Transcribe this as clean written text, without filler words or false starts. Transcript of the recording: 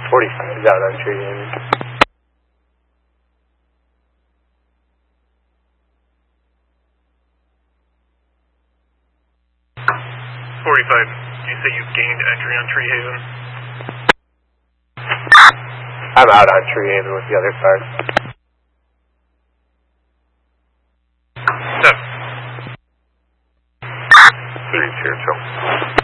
45 is out on Tree Haven. 45, do you say you've gained entry on Tree Haven? I'm out on Tree Haven with the other cars. 7. 3 Churchill.